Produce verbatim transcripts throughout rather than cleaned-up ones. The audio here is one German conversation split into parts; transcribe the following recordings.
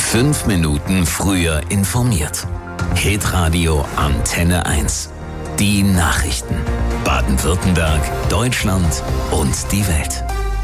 Fünf Minuten früher informiert. Hitradio Antenne eins. Die Nachrichten. Baden-Württemberg, Deutschland und die Welt.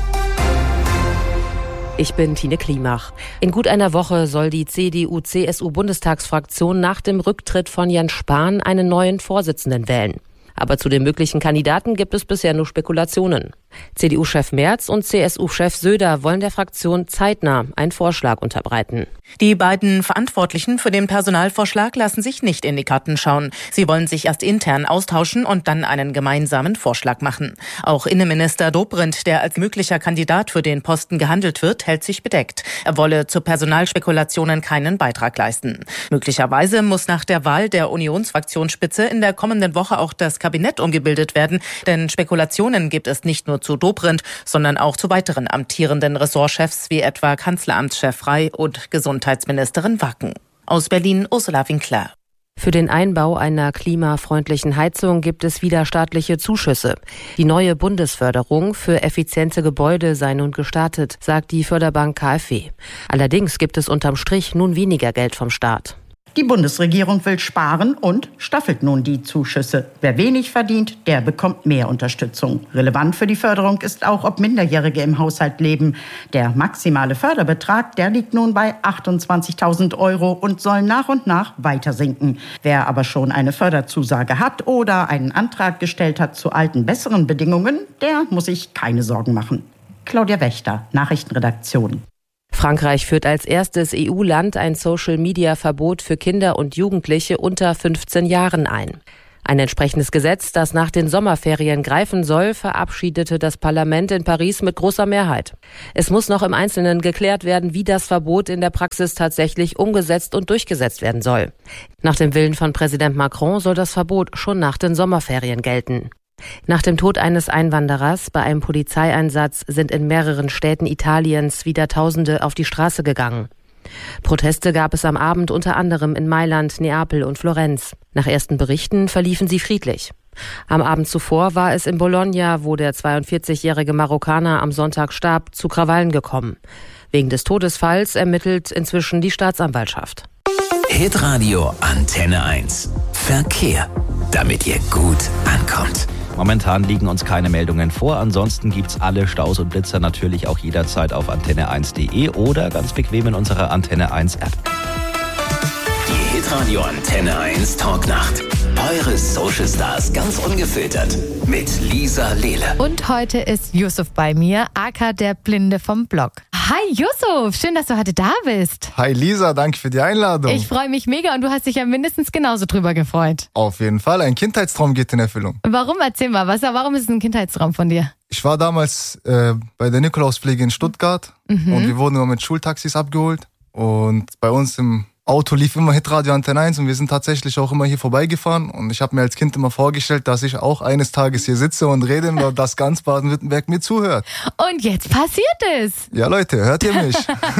Ich bin Tine Klimach. In gut einer Woche soll die C D U C S U-Bundestagsfraktion nach dem Rücktritt von Jens Spahn einen neuen Vorsitzenden wählen. Aber zu den möglichen Kandidaten gibt es bisher nur Spekulationen. C D U-Chef Merz und C S U-Chef Söder wollen der Fraktion zeitnah einen Vorschlag unterbreiten. Die beiden Verantwortlichen für den Personalvorschlag lassen sich nicht in die Karten schauen. Sie wollen sich erst intern austauschen und dann einen gemeinsamen Vorschlag machen. Auch Innenminister Dobrindt, der als möglicher Kandidat für den Posten gehandelt wird, hält sich bedeckt. Er wolle zu Personalspekulationen keinen Beitrag leisten. Möglicherweise muss nach der Wahl der Unionsfraktionsspitze in der kommenden Woche auch das Kabinett umgebildet werden, denn Spekulationen gibt es nicht nur zu Dobrindt, sondern auch zu weiteren amtierenden Ressortchefs wie etwa Kanzleramtschef Rey und Gesundheitsministerin Wacken. Aus Berlin Ursula Winkler. Für den Einbau einer klimafreundlichen Heizung gibt es wieder staatliche Zuschüsse. Die neue Bundesförderung für effiziente Gebäude sei nun gestartet, sagt die Förderbank K f W. Allerdings gibt es unterm Strich nun weniger Geld vom Staat. Die Bundesregierung will sparen und staffelt nun die Zuschüsse. Wer wenig verdient, der bekommt mehr Unterstützung. Relevant für die Förderung ist auch, ob Minderjährige im Haushalt leben. Der maximale Förderbetrag, der liegt nun bei achtundzwanzigtausend Euro und soll nach und nach weiter sinken. Wer aber schon eine Förderzusage hat oder einen Antrag gestellt hat zu alten, besseren Bedingungen, der muss sich keine Sorgen machen. Claudia Wächter, Nachrichtenredaktion. Frankreich führt als erstes E U-Land ein Social-Media-Verbot für Kinder und Jugendliche unter fünfzehn Jahren ein. Ein entsprechendes Gesetz, das nach den Sommerferien greifen soll, verabschiedete das Parlament in Paris mit großer Mehrheit. Es muss noch im Einzelnen geklärt werden, wie das Verbot in der Praxis tatsächlich umgesetzt und durchgesetzt werden soll. Nach dem Willen von Präsident Macron soll das Verbot schon nach den Sommerferien gelten. Nach dem Tod eines Einwanderers bei einem Polizeieinsatz sind in mehreren Städten Italiens wieder Tausende auf die Straße gegangen. Proteste gab es am Abend unter anderem in Mailand, Neapel und Florenz. Nach ersten Berichten verliefen sie friedlich. Am Abend zuvor war es in Bologna, wo der zweiundvierzigjährige Marokkaner am Sonntag starb, zu Krawallen gekommen. Wegen des Todesfalls ermittelt inzwischen die Staatsanwaltschaft. Hitradio Antenne eins. Verkehr, damit ihr gut ankommt. Momentan liegen uns keine Meldungen vor. Ansonsten gibt's alle Staus und Blitzer natürlich auch jederzeit auf antenne eins punkt de oder ganz bequem in unserer Antenne eins App. Die Hitradio Antenne eins Talknacht. Eure Social Stars ganz ungefiltert mit Lisa Lehle. Und heute ist Yusuf bei mir, aka der Blinde vom Blog. Hi Yusuf, schön, dass du heute da bist. Hi Lisa, danke für die Einladung. Ich freue mich mega und du hast dich ja mindestens genauso drüber gefreut. Auf jeden Fall, ein Kindheitstraum geht in Erfüllung. Warum? Erzähl mal, was, warum ist es ein Kindheitstraum von dir? Ich war damals äh, bei der Nikolauspflege in Stuttgart mhm. und wir wurden immer mit Schultaxis abgeholt und bei uns im Auto lief immer Hitradio Antenne eins und wir sind tatsächlich auch immer hier vorbeigefahren und ich habe mir als Kind immer vorgestellt, dass ich auch eines Tages hier sitze und rede und dass ganz Baden-Württemberg mir zuhört. Und jetzt passiert es. Ja Leute, hört ihr mich?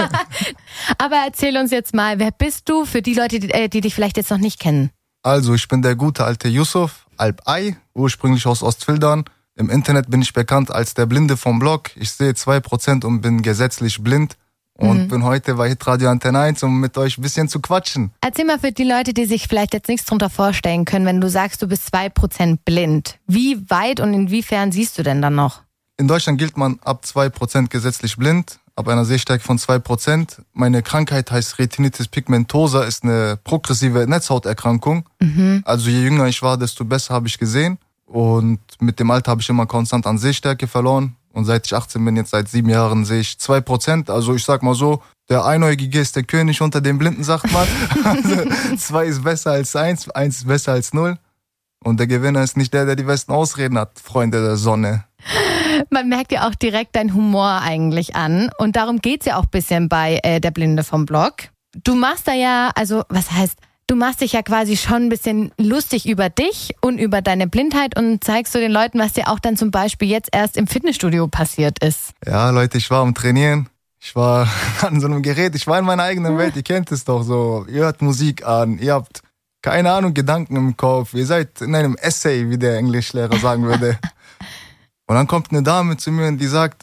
Aber erzähl uns jetzt mal, wer bist du für die Leute, die, die dich vielleicht jetzt noch nicht kennen? Also ich bin der gute alte Yusuf Alp-Ay, ursprünglich aus Ostfildern. Im Internet bin ich bekannt als der Blinde vom Blog. Ich sehe zwei Prozent und bin gesetzlich blind. Und mhm. bin heute bei Hitradio Antenne eins, um mit euch ein bisschen zu quatschen. Erzähl mal für die Leute, die sich vielleicht jetzt nichts drunter vorstellen können, wenn du sagst, du bist zwei Prozent blind. Wie weit und inwiefern siehst du denn dann noch? In Deutschland gilt man ab zwei Prozent gesetzlich blind, ab einer Sehstärke von zwei Prozent. Meine Krankheit heißt Retinitis pigmentosa, ist eine progressive Netzhauterkrankung. Mhm. Also je jünger ich war, desto besser habe ich gesehen. Und mit dem Alter habe ich immer konstant an Sehstärke verloren. Und seit ich achtzehn bin, jetzt seit sieben Jahren, sehe ich zwei Prozent. Also ich sag mal so, der Einäugige ist der König unter den Blinden, sagt man. Also zwei ist besser als eins, eins ist besser als null. Und der Gewinner ist nicht der, der die besten Ausreden hat, Freunde der Sonne. Man merkt ja auch direkt deinen Humor eigentlich an. Und darum geht's ja auch ein bisschen bei äh, der Blinde vom Blog. Du machst da ja, also was heißt... Du machst dich ja quasi schon ein bisschen lustig über dich und über deine Blindheit und zeigst so den Leuten, was dir auch dann zum Beispiel jetzt erst im Fitnessstudio passiert ist. Ja, Leute, ich war am Trainieren. Ich war an so einem Gerät. Ich war in meiner eigenen Welt. Ihr kennt es doch so. Ihr hört Musik an. Ihr habt, keine Ahnung, Gedanken im Kopf. Ihr seid in einem Essay, wie der Englischlehrer sagen würde. Und dann kommt eine Dame zu mir und die sagt,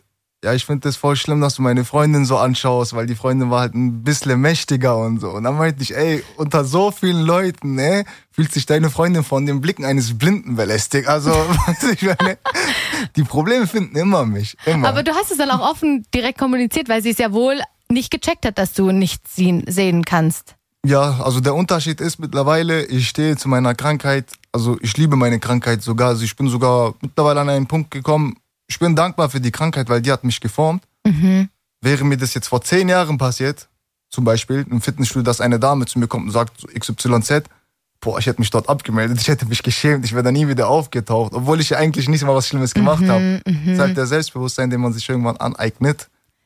ja, ich finde das voll schlimm, dass du meine Freundin so anschaust, weil die Freundin war halt ein bisschen mächtiger und so. Und dann meinte ich, ey, unter so vielen Leuten, ne, fühlt sich deine Freundin von den Blicken eines Blinden belästigt. Also, weißt du, ich meine, die Probleme finden immer mich, immer. Aber du hast es dann auch offen direkt kommuniziert, weil sie es ja wohl nicht gecheckt hat, dass du nichts sehen kannst. Ja, also der Unterschied ist mittlerweile, ich stehe zu meiner Krankheit, also ich liebe meine Krankheit sogar, also ich bin sogar mittlerweile an einen Punkt gekommen, ich bin dankbar für die Krankheit, weil die hat mich geformt. Mhm. Wäre mir das jetzt vor zehn Jahren passiert, zum Beispiel im Fitnessstudio, dass eine Dame zu mir kommt und sagt so X Y Z, boah, ich hätte mich dort abgemeldet, ich hätte mich geschämt, ich wäre da nie wieder aufgetaucht, obwohl ich ja eigentlich nicht mal was Schlimmes gemacht mhm, habe. Das ist halt der Selbstbewusstsein, den man sich irgendwann aneignet.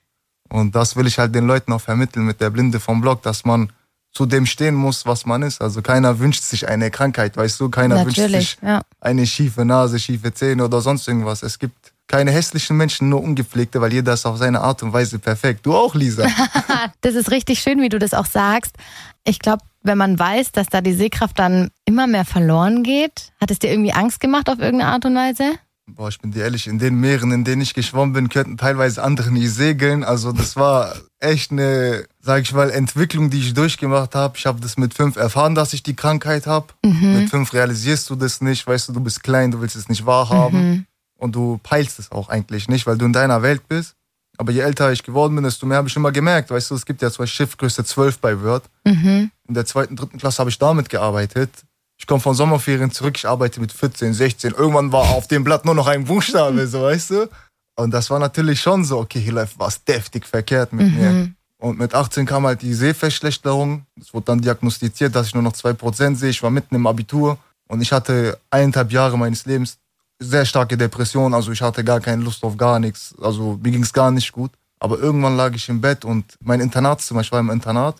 Und das will ich halt den Leuten auch vermitteln mit der Blinde vom Blog, dass man zu dem stehen muss, was man ist. Also keiner wünscht sich eine Krankheit, weißt du? Keiner Natürlich, wünscht sich ja. eine schiefe Nase, schiefe Zähne oder sonst irgendwas. Es gibt keine hässlichen Menschen, nur ungepflegte, weil jeder ist auf seine Art und Weise perfekt. Du auch, Lisa. Das ist richtig schön, wie du das auch sagst. Ich glaube, wenn man weiß, dass da die Sehkraft dann immer mehr verloren geht, hat es dir irgendwie Angst gemacht auf irgendeine Art und Weise? Boah, ich bin dir ehrlich, in den Meeren, in denen ich geschwommen bin, könnten teilweise andere nicht segeln. Also das war echt eine, sag ich mal, Entwicklung, die ich durchgemacht habe. Ich habe das mit fünf erfahren, dass ich die Krankheit habe. Mhm. Mit fünf realisierst du das nicht, weißt du, du bist klein, du willst es nicht wahrhaben. Mhm. Und du peilst es auch eigentlich nicht, weil du in deiner Welt bist. Aber je älter ich geworden bin, desto mehr habe ich immer gemerkt. Weißt du, es gibt ja zwei Schiffgröße zwölf bei Word. Mhm. In der zweiten, dritten Klasse habe ich damit gearbeitet. Ich komme von Sommerferien zurück, ich arbeite mit vierzehn, sechzehn. Irgendwann war auf dem Blatt nur noch ein Buchstabe, so weißt du. Und das war natürlich schon so, okay, hier läuft was deftig verkehrt mit mhm. mir. Und mit achtzehn kam halt die Sehverschlechterung. Es wurde dann diagnostiziert, dass ich nur noch zwei Prozent sehe. Ich war mitten im Abitur und ich hatte eineinhalb Jahre meines Lebens sehr starke Depression. Also ich hatte gar keine Lust auf gar nichts. Also mir ging es gar nicht gut. Aber irgendwann lag ich im Bett und mein Internatszimmer, ich war im Internat,